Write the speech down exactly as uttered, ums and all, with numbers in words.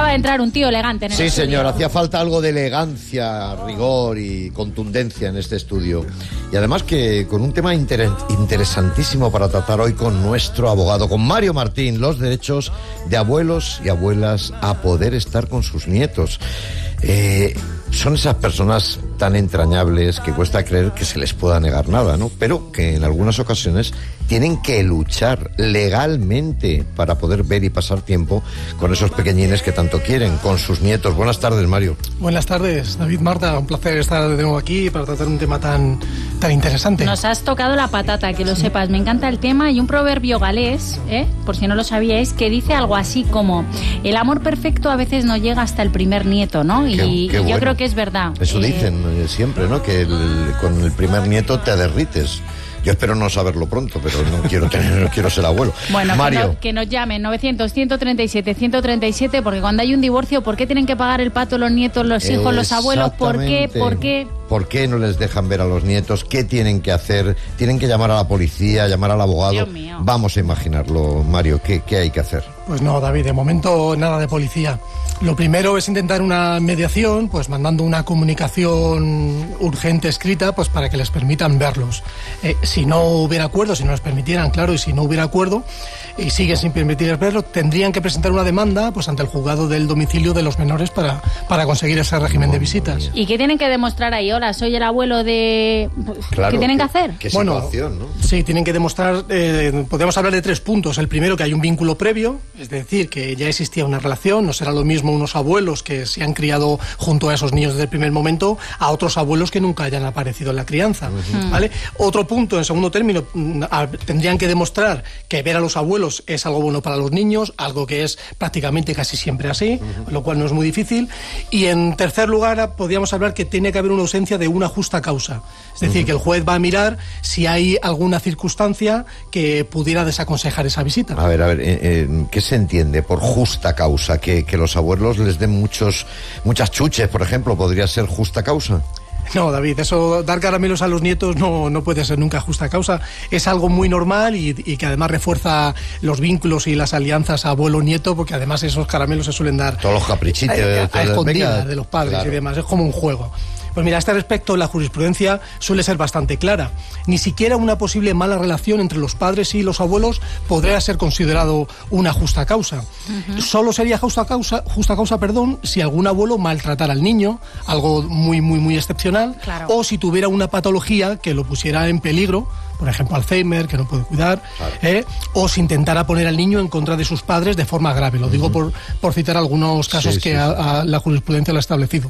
acaba de entrar un tío elegante en el Sí, estudio. señor, hacía falta algo de elegancia, rigor y contundencia en este estudio. Y además que con un tema inter- interesantísimo para tratar hoy con nuestro abogado, con Mario Martín, los derechos de abuelos y abuelas a poder estar con sus nietos. Eh, son esas personas tan entrañables que cuesta creer que se les pueda negar nada, ¿no? Pero que en algunas ocasiones tienen que luchar legalmente para poder ver y pasar tiempo con esos pequeñines que tanto quieren, con sus nietos. Buenas tardes, Mario. Buenas tardes, David, Marta. Un placer estar de nuevo aquí para tratar un tema tan, tan interesante. Nos has tocado la patata, que lo sepas. Me encanta el tema. Y un proverbio galés, ¿eh? Por si no lo sabíais, que dice algo así como: el amor perfecto a veces no llega hasta el primer nieto, ¿no? Y, Qué- qué y yo bueno. creo que es verdad. Eso Eh, dicen eh, siempre, ¿no? Que el- con el primer nieto te derrites. Yo espero no saberlo pronto, pero no quiero tener, no quiero ser abuelo. Bueno, Mario. que, no- que nos llamen novecientos, ciento treinta y siete, ciento treinta y siete, porque cuando hay un divorcio, ¿por qué tienen que pagar el pato los nietos, los hijos, los abuelos? ¿Por qué? Exactamente. ¿Por qué? ¿Por qué no les dejan ver a los nietos? ¿Qué tienen que hacer? ¿Tienen que llamar a la policía, llamar al abogado? Dios mío. Vamos a imaginarlo, Mario. ¿Qué, qué hay que hacer? Pues no, David, de momento nada de policía. Lo primero es intentar una mediación, pues mandando una comunicación urgente escrita, pues para que les permitan verlos. Eh, si no hubiera acuerdo, si no les permitieran, claro, y si no hubiera acuerdo, y siguen sin permitirles verlos, tendrían que presentar una demanda, pues ante el juzgado del domicilio de los menores para, para conseguir ese régimen de visitas. ¿Y qué tienen que demostrar ahí? Hola, soy el abuelo de... Claro, ¿Qué tienen que ¿qué- hacer? ¿Qué Bueno, situación, no? Sí, tienen que demostrar, eh, podemos hablar de tres puntos. El primero, que hay un vínculo previo, es decir, que ya existía una relación. No será lo mismo unos abuelos que se han criado junto a esos niños desde el primer momento a otros abuelos que nunca hayan aparecido en la crianza, ¿vale? Otro punto, en segundo término, mm, a- tendrían que demostrar que ver a los abuelos es algo bueno para los niños, algo que es prácticamente casi siempre así, lo cual no es muy difícil. Y en tercer lugar, a- podríamos hablar que tiene que haber una ausencia de una justa causa. Es decir, que el juez va a mirar si hay alguna circunstancia que pudiera desaconsejar esa visita. A ver, a ver, eh, eh, ¿qué se entiende por justa causa? ¿Que, que los abuelos les den muchos, muchas chuches, por ejemplo, podría ser justa causa? No, David, eso, dar caramelos a los nietos no, no puede ser nunca justa causa. Es algo muy normal y, y que además refuerza los vínculos y las alianzas abuelo-nieto, porque además esos caramelos se suelen dar Todos los caprichitos. a, a- a todos- escondidas venga, de los padres claro. y demás. Es como un juego. Pues mira, a este respecto la jurisprudencia suele ser bastante clara. Ni siquiera una posible mala relación entre los padres y los abuelos podría ser considerado una justa causa. Solo sería justa causa, justa causa, perdón, si algún abuelo maltratara al niño, algo muy, muy, muy excepcional, Claro. o si tuviera una patología que lo pusiera en peligro, por ejemplo Alzheimer, que no puede cuidar, ¿eh? O si intentara poner al niño en contra de sus padres de forma grave. Lo digo por, por citar algunos casos Sí, que sí, sí. a- a la jurisprudencia lo ha establecido.